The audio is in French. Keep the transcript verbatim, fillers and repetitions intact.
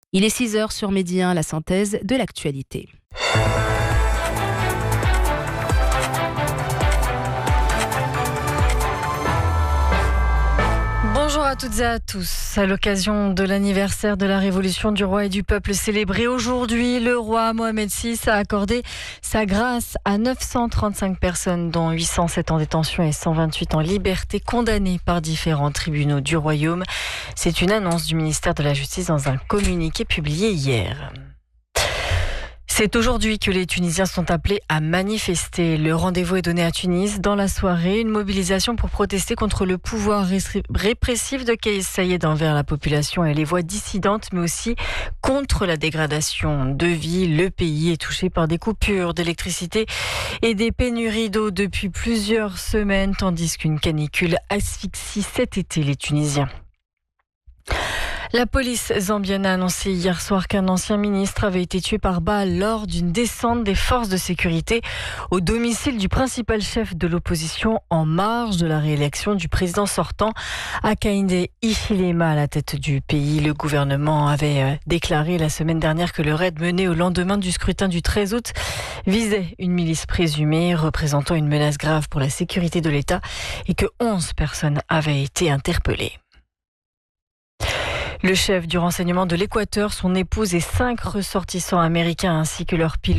Il est six heures sur Midi un, la synthèse de l'actualité. Bonjour à toutes et à tous. À l'occasion de l'anniversaire de la Révolution du roi et du peuple célébré aujourd'hui, le roi Mohamed six a accordé sa grâce à neuf cent trente-cinq personnes, dont huit cent sept en détention et cent vingt-huit en liberté, condamnées par différents tribunaux du royaume. C'est une annonce du ministère de la Justice dans un communiqué publié hier. C'est aujourd'hui que les Tunisiens sont appelés à manifester. Le rendez-vous est donné à Tunis dans la soirée, une mobilisation pour protester contre le pouvoir répressif de Kais Saied envers la population et les voix dissidentes, mais aussi contre la dégradation de vie. Le pays est touché par des coupures d'électricité et des pénuries d'eau depuis plusieurs semaines, tandis qu'une canicule asphyxie cet été les Tunisiens. La police zambienne a annoncé hier soir qu'un ancien ministre avait été tué par balle lors d'une descente des forces de sécurité au domicile du principal chef de l'opposition en marge de la réélection du président sortant, Hakainde Hichilema, à la tête du pays. Le gouvernement avait déclaré la semaine dernière que le raid mené au lendemain du scrutin du treize août visait une milice présumée représentant une menace grave pour la sécurité de l'État et que onze personnes avaient été interpellées. Le chef du renseignement de l'Équateur, son épouse et cinq ressortissants américains ainsi que leur pilote